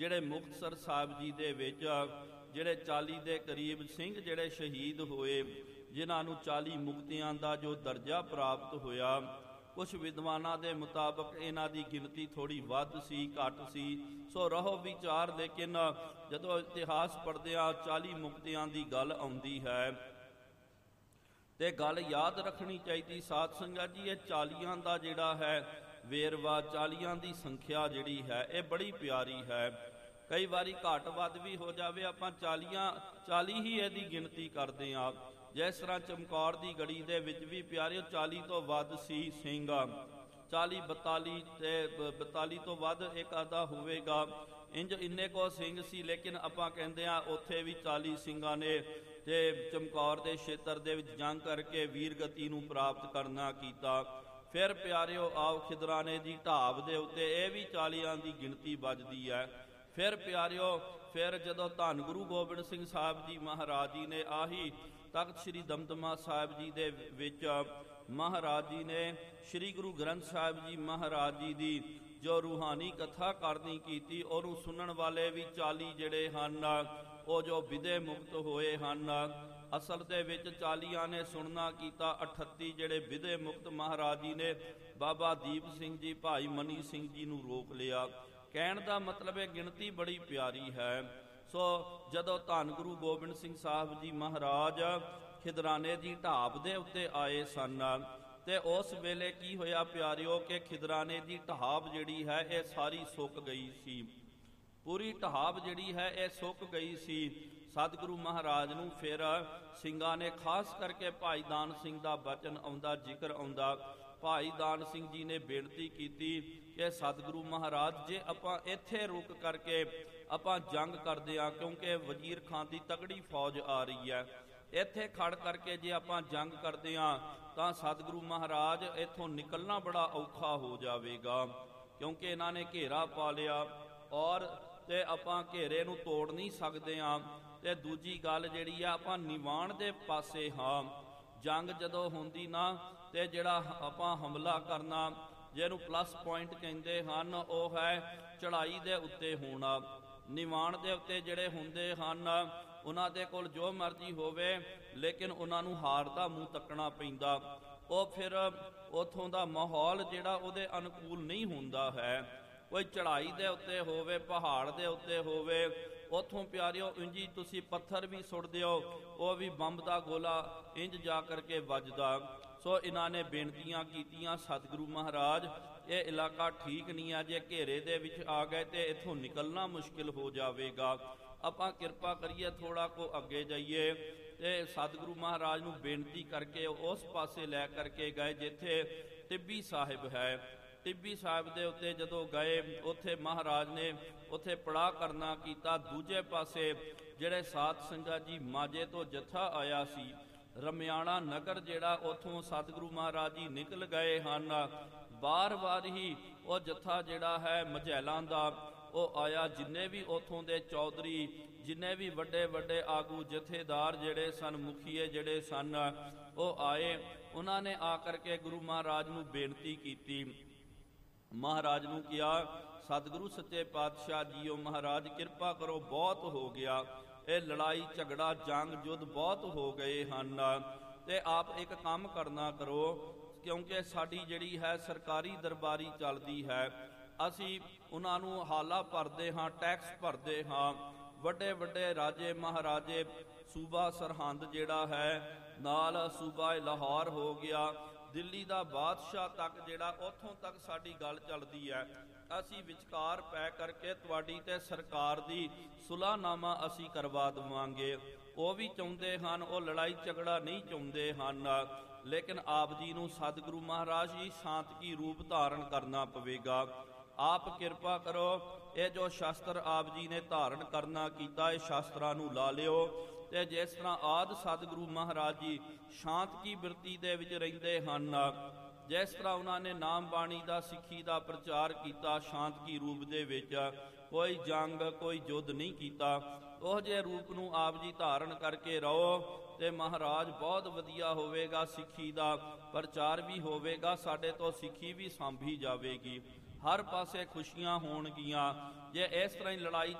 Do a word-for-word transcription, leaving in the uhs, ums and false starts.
ਜਿਹੜੇ ਮੁਕਤਸਰ ਸਾਹਿਬ ਜੀ ਦੇ ਵਿੱਚ ਜਿਹੜੇ ਚਾਲੀ ਦੇ ਕਰੀਬ ਸਿੰਘ ਜਿਹੜੇ ਸ਼ਹੀਦ ਹੋਏ, ਜਿਨ੍ਹਾਂ ਨੂੰ ਚਾਲੀ ਮੁਕਤਿਆਂ ਦਾ ਜੋ ਦਰਜਾ ਪ੍ਰਾਪਤ ਹੋਇਆ, ਕੁਝ ਵਿਦਵਾਨਾਂ ਦੇ ਮੁਤਾਬਕ ਇਹਨਾਂ ਦੀ ਗਿਣਤੀ ਥੋੜੀ ਵੱਧ ਸੀ, ਘੱਟ ਸੀ, ਸੋ ਰਹੋ ਵਿਚਾਰ। ਲੇਕਿਨ ਜਦੋਂ ਇਤਿਹਾਸ ਪੜ੍ਹਦੇ ਹਾਂ ਚਾਲੀ ਮੁਕਤਿਆਂ ਦੀ ਗੱਲ ਆਉਂਦੀ ਹੈ ਤੇ ਗੱਲ ਯਾਦ ਰੱਖਣੀ ਚਾਹੀਦੀ ਸਾਧ ਸੰਗਤ ਜੀ, ਇਹ ਚਾਲੀਆਂ ਦਾ ਜਿਹੜਾ ਹੈ ਵੇਰਵਾ, ਚਾਲੀਆਂ ਦੀ ਸੰਖਿਆ ਜਿਹੜੀ ਹੈ ਇਹ ਬੜੀ ਪਿਆਰੀ ਹੈ। ਕਈ ਵਾਰੀ ਘੱਟ ਵੱਧ ਵੀ ਹੋ ਜਾਵੇ, ਆਪਾਂ ਚਾਲੀਆਂ ਚਾਲੀ ਹੀ ਇਹਦੀ ਗਿਣਤੀ ਕਰਦੇ ਹਾਂ। ਜਿਸ ਤਰ੍ਹਾਂ ਚਮਕੌਰ ਦੀ ਗੜੀ ਦੇ ਵਿੱਚ ਵੀ ਪਿਆਰਿਓ ਚਾਲੀ ਤੋਂ ਵੱਧ ਸੀ ਸਿੰਘ, ਚਾਲੀ ਬਤਾਲੀ ਤੇ ਬਤਾਲੀ ਤੋਂ ਵੱਧ ਇੱਕ ਅੱਧਾ ਹੋਵੇਗਾ, ਇੰਜ ਇੰਨੇ ਕੋ ਸਿੰਘ ਸੀ। ਲੇਕਿਨ ਆਪਾਂ ਕਹਿੰਦੇ ਆ ਉੱਥੇ ਵੀ ਚਾਲੀ ਸਿੰਘਾਂ ਨੇ ਤੇ ਚਮਕੌਰ ਦੇ ਖੇਤਰ ਦੇ ਵਿੱਚ ਜੰਗ ਕਰਕੇ ਵੀਰਗਤੀ ਨੂੰ ਪ੍ਰਾਪਤ ਕਰਨਾ ਕੀਤਾ। ਫਿਰ ਪਿਆਰਿਓ ਆਓ ਖਿਦਰਾਣੇ ਦੀ ਢਾਬ ਦੇ ਉੱਤੇ ਇਹ ਵੀ ਚਾਲੀਆਂ ਦੀ ਗਿਣਤੀ ਵੱਜਦੀ ਹੈ। ਫਿਰ ਪਿਆਰਿਓ ਫਿਰ ਜਦੋਂ ਧੰਨ ਗੁਰੂ ਗੋਬਿੰਦ ਸਿੰਘ ਸਾਹਿਬ ਜੀ ਮਹਾਰਾਜ ਜੀ ਨੇ ਆਹੀ ਤਖਤ ਸ੍ਰੀ ਦਮਦਮਾ ਸਾਹਿਬ ਜੀ ਦੇ ਵਿੱਚ ਮਹਾਰਾਜ ਜੀ ਨੇ ਸ੍ਰੀ ਗੁਰੂ ਗ੍ਰੰਥ ਸਾਹਿਬ ਜੀ ਮਹਾਰਾਜ ਜੀ ਦੀ ਜੋ ਰੂਹਾਨੀ ਕਥਾ ਕਰਨੀ ਕੀਤੀ, ਉਹਨੂੰ ਸੁਣਨ ਵਾਲੇ ਵੀ ਚਾਲੀ ਜਿਹੜੇ ਹਨ ਉਹ ਜੋ ਵਿਦੇ ਮੁਕਤ ਹੋਏ ਹਨ। ਅਸਲ ਦੇ ਵਿੱਚ ਚਾਲੀਆਂ ਨੇ ਸੁਣਨਾ ਕੀਤਾ, ਅਠੱਤੀ ਜਿਹੜੇ ਵਿਦੇ ਮੁਕਤ ਮਹਾਰਾਜ ਜੀ ਨੇ ਬਾਬਾ ਦੀਪ ਸਿੰਘ ਜੀ, ਭਾਈ ਮਨੀ ਸਿੰਘ ਜੀ ਨੂੰ ਰੋਕ ਲਿਆ। ਕਹਿਣ ਦਾ ਮਤਲਬ ਹੈ ਗਿਣਤੀ ਬੜੀ ਪਿਆਰੀ ਹੈ। ਸੋ ਜਦੋਂ ਧੰਨ ਗੁਰੂ ਗੋਬਿੰਦ ਸਿੰਘ ਸਾਹਿਬ ਜੀ ਮਹਾਰਾਜ ਖਿਦਰਾਣੇ ਦੀ ਢਾਬ ਦੇ ਉੱਤੇ ਆਏ ਸਨ ਤੇ ਉਸ ਵੇਲੇ ਕੀ ਹੋਇਆ ਪਿਆਰਿਓ ਕਿ ਖਿਦਰਾਣੇ ਦੀ ਢਾਬ ਜਿਹੜੀ ਹੈ ਇਹ ਸਾਰੀ ਸੁੱਕ ਗਈ ਸੀ, ਪੂਰੀ ਢਾਬ ਜਿਹੜੀ ਹੈ ਇਹ ਸੁੱਕ ਗਈ ਸੀ। ਸਤਿਗੁਰੂ ਮਹਾਰਾਜ ਨੂੰ ਫਿਰ ਸਿੰਘਾਂ ਨੇ ਖਾਸ ਕਰਕੇ ਭਾਈ ਦਾਨ ਸਿੰਘ ਦਾ ਬਚਨ ਆਉਂਦਾ, ਜ਼ਿਕਰ ਆਉਂਦਾ। ਭਾਈ ਦਾਨ ਸਿੰਘ ਜੀ ਨੇ ਬੇਨਤੀ ਕੀਤੀ ਕਿ ਸਤਿਗੁਰੂ ਮਹਾਰਾਜ ਜੇ ਆਪਾਂ ਇੱਥੇ ਰੁਕ ਕਰਕੇ ਆਪਾਂ ਜੰਗ ਕਰਦੇ ਹਾਂ, ਕਿਉਂਕਿ ਵਜ਼ੀਰ ਖਾਨ ਦੀ ਤਗੜੀ ਫੌਜ ਆ ਰਹੀ ਹੈ, ਇੱਥੇ ਖੜ ਕਰਕੇ ਜੇ ਆਪਾਂ ਜੰਗ ਕਰਦੇ ਹਾਂ ਤਾਂ ਸਤਿਗੁਰੂ ਮਹਾਰਾਜ ਇੱਥੋਂ ਨਿਕਲਣਾ ਬੜਾ ਔਖਾ ਹੋ ਜਾਵੇਗਾ, ਕਿਉਂਕਿ ਇਹਨਾਂ ਨੇ ਘੇਰਾ ਪਾ ਲਿਆ ਔਰ ਤੇ ਆਪਾਂ ਘੇਰੇ ਨੂੰ ਤੋੜ ਨਹੀਂ ਸਕਦੇ ਹਾਂ। ਤੇ ਦੂਜੀ ਗੱਲ ਜਿਹੜੀ ਆ ਆਪਾਂ ਨਿਵਾਣ ਦੇ ਪਾਸੇ ਹਾਂ, ਜੰਗ ਜਦੋਂ ਹੁੰਦੀ ਨਾ ਤੇ ਜਿਹੜਾ ਆਪਾਂ ਹਮਲਾ ਕਰਨਾ ਜਿਹਨੂੰ ਪਲੱਸ ਪੁਆਇੰਟ ਕਹਿੰਦੇ ਹਨ ਉਹ ਹੈ ਚੜ੍ਹਾਈ ਦੇ ਉੱਤੇ ਹੋਣਾ। ਨਿਵਾਣ ਦੇ ਉੱਤੇ ਜਿਹੜੇ ਹੁੰਦੇ ਹਨ ਉਹਨਾਂ ਦੇ ਕੋਲ ਜੋ ਮਰਜ਼ੀ ਹੋਵੇ, ਲੇਕਿਨ ਉਹਨਾਂ ਨੂੰ ਹਾਰ ਦਾ ਮੂੰਹ ਤੱਕਣਾ ਪੈਂਦਾ। ਉਹ ਫਿਰ ਉੱਥੋਂ ਦਾ ਮਾਹੌਲ ਜਿਹੜਾ ਉਹਦੇ ਅਨੁਕੂਲ ਨਹੀਂ ਹੁੰਦਾ ਹੈ। ਕੋਈ ਚੜ੍ਹਾਈ ਦੇ ਉੱਤੇ ਹੋਵੇ, ਪਹਾੜ ਦੇ ਉੱਤੇ ਹੋਵੇ, ਉੱਥੋਂ ਪਿਆਰਿਓ ਇੰਜੀ ਤੁਸੀਂ ਪੱਥਰ ਵੀ ਸੁੱਟ ਦਿਓ ਉਹ ਵੀ ਬੰਬ ਦਾ ਗੋਲਾ ਇੰਜ ਜਾ ਕਰਕੇ ਵੱਜਦਾ। ਸੋ ਇਹਨਾਂ ਨੇ ਬੇਨਤੀਆਂ ਕੀਤੀਆਂ, ਸਤਿਗੁਰੂ ਮਹਾਰਾਜ ਇਹ ਇਲਾਕਾ ਠੀਕ ਨਹੀਂ ਆ, ਜੇ ਘੇਰੇ ਦੇ ਵਿੱਚ ਆ ਗਏ ਤੇ ਇੱਥੋਂ ਨਿਕਲਣਾ ਮੁਸ਼ਕਿਲ ਹੋ ਜਾਵੇਗਾ, ਆਪਾਂ ਕਿਰਪਾ ਕਰੀਏ ਥੋੜਾ ਕੋ ਅੱਗੇ ਜਾਈਏ। ਤੇ ਸਤਿਗੁਰੂ ਮਹਾਰਾਜ ਨੂੰ ਬੇਨਤੀ ਕਰਕੇ ਉਸ ਪਾਸੇ ਲੈ ਕਰਕੇ ਗਏ ਜਿੱਥੇ ਟਿੱਬੀ ਸਾਹਿਬ ਹੈ। ਟਿੱਬੀ ਸਾਹਿਬ ਦੇ ਉੱਤੇ ਜਦੋਂ ਗਏ ਉੱਥੇ ਮਹਾਰਾਜ ਨੇ ਉੱਥੇ ਪੜਾਅ ਕਰਨਾ ਕੀਤਾ। ਦੂਜੇ ਪਾਸੇ ਜਿਹੜੇ ਸਾਧ ਸੰਗਤ ਜੀ ਮਾਝੇ ਤੋਂ ਜੱਥਾ ਆਇਆ ਸੀ, ਰਮਿਆਣਾ ਨਗਰ ਜਿਹੜਾ ਉੱਥੋਂ ਸਤਿਗੁਰੂ ਮਹਾਰਾਜ ਜੀ ਨਿਕਲ ਗਏ ਹਨ। ਬਾਰ-ਬਾਰ ਹੀ ਉਹ ਜੱਥਾ ਜਿਹੜਾ ਹੈ ਮਝੈਲਾਂ ਦਾ ਉਹ ਆਇਆ, ਜਿੰਨੇ ਵੀ ਉੱਥੋਂ ਦੇ ਚੌਧਰੀ, ਜਿੰਨੇ ਵੀ ਵੱਡੇ ਵੱਡੇ ਆਗੂ ਜਥੇਦਾਰ ਜਿਹੜੇ ਸਨ, ਮੁਖੀਏ ਜਿਹੜੇ ਸਨ, ਉਹ ਆਏ। ਉਹਨਾਂ ਨੇ ਆ ਕਰਕੇ ਗੁਰੂ ਮਹਾਰਾਜ ਨੂੰ ਬੇਨਤੀ ਕੀਤੀ। ਮਹਾਰਾਜ ਨੂੰ ਕਿਹਾ ਸਤਿਗੁਰੂ ਸੱਚੇ ਪਾਤਸ਼ਾਹ ਜੀਓ ਮਹਾਰਾਜ ਕਿਰਪਾ ਕਰੋ, ਬਹੁਤ ਹੋ ਗਿਆ, ਇਹ ਲੜਾਈ ਝਗੜਾ ਜੰਗ ਯੁੱਧ ਬਹੁਤ ਹੋ ਗਏ ਹਨ ਤੇ ਆਪ ਇੱਕ ਕੰਮ ਕਰਨਾ ਕਰੋ, ਕਿਉਂਕਿ ਸਾਡੀ ਜਿਹੜੀ ਹੈ ਸਰਕਾਰੀ ਦਰਬਾਰੀ ਚੱਲਦੀ ਹੈ, ਅਸੀਂ ਉਹਨਾਂ ਨੂੰ ਹਾਲਾ ਭਰਦੇ ਹਾਂ, ਟੈਕਸ ਭਰਦੇ ਹਾਂ। ਵੱਡੇ ਵੱਡੇ ਰਾਜੇ ਮਹਾਰਾਜੇ, ਸੂਬਾ ਸਰਹੰਦ ਜਿਹੜਾ ਹੈ, ਨਾਲ ਸੂਬਾ ਲਾਹੌਰ ਹੋ ਗਿਆ, ਦਿੱਲੀ ਦਾ ਬਾਦਸ਼ਾਹ ਤੱਕ ਜਿਹੜਾ ਉੱਥੋਂ ਤੱਕ ਸਾਡੀ ਗੱਲ ਚੱਲਦੀ ਹੈ। ਅਸੀਂ ਵਿਚਕਾਰ ਪੈ ਕਰਕੇ ਤੁਹਾਡੀ ਤੇ ਸਰਕਾਰ ਦੀ ਸੁਲਾਹਨਾਮਾ ਅਸੀਂ ਕਰਵਾ ਦੇਵਾਂਗੇ। ਉਹ ਵੀ ਚਾਹੁੰਦੇ ਹਨ, ਉਹ ਲੜਾਈ ਝਗੜਾ ਨਹੀਂ ਚਾਹੁੰਦੇ ਹਨ, ਲੇਕਿਨ ਆਪ ਜੀ ਨੂੰ ਸਤਿਗੁਰੂ ਮਹਾਰਾਜ ਜੀ ਸ਼ਾਂਤ ਕੀ ਰੂਪ ਧਾਰਨ ਕਰਨਾ ਪਵੇਗਾ। ਆਪ ਕਿਰਪਾ ਕਰੋ, ਇਹ ਜੋ ਸ਼ਾਸਤਰ ਆਪ ਜੀ ਨੇ ਧਾਰਨ ਕਰਨਾ ਕੀਤਾ, ਇਹ ਸ਼ਾਸਤਰਾਂ ਨੂੰ ਲਾ ਲਿਓ। ਤੇ ਜਿਸ ਤਰ੍ਹਾਂ ਆਦਿ ਸਤਿਗੁਰੂ ਮਹਾਰਾਜ ਜੀ ਸ਼ਾਂਤ ਕੀ ਬਿਰਤੀ ਦੇ ਵਿੱਚ ਰਹਿੰਦੇ ਹਨ, ਜਿਸ ਤਰ੍ਹਾਂ ਉਹਨਾਂ ਨੇ ਨਾਮ ਬਾਣੀ ਦਾ, ਸਿੱਖੀ ਦਾ ਪ੍ਰਚਾਰ ਕੀਤਾ ਸ਼ਾਂਤ ਕੀ ਰੂਪ ਦੇ ਵਿੱਚ, ਕੋਈ ਜੰਗ ਕੋਈ ਯੁੱਧ ਨਹੀਂ ਕੀਤਾ, ਉਹ ਜਿਹੇ ਰੂਪ ਨੂੰ ਆਪ ਜੀ ਧਾਰਨ ਕਰਕੇ ਰਹੋ ਤੇ ਮਹਾਰਾਜ ਬਹੁਤ ਵਧੀਆ ਹੋਵੇਗਾ। ਸਿੱਖੀ ਦਾ ਪ੍ਰਚਾਰ ਵੀ ਹੋਵੇਗਾ, ਸਾਡੇ ਤੋਂ ਸਿੱਖੀ ਵੀ ਸਾਂਭੀ ਜਾਵੇਗੀ, ਹਰ ਪਾਸੇ ਖੁਸ਼ੀਆਂ ਹੋਣਗੀਆਂ। ਜੇ ਇਸ ਤਰ੍ਹਾਂ ਹੀ ਲੜਾਈ